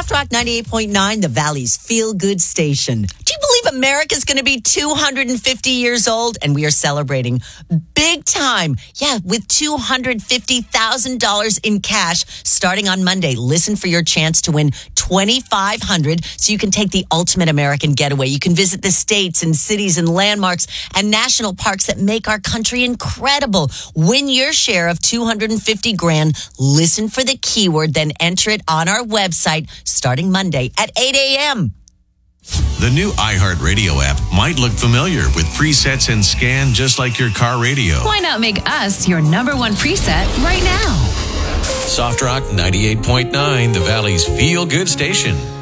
Soft Rock 98.9, the Valley's feel-good station. Do you believe America's going to be 250 years old? And we are celebrating big time. Yeah, with $250,000 in cash starting on Monday. Listen for your chance to win $2,500 so you can take the ultimate American getaway. You can visit the states and cities and landmarks and national parks that make our country incredible. Win your share of $250 grand. Listen for the keyword, then enter it on our website starting Monday at 8 a.m. The new iHeartRadio app might look familiar with presets and scan just like your car radio. Why not make us your number one preset right now? Soft Rock 98.9, the Valley's feel-good station.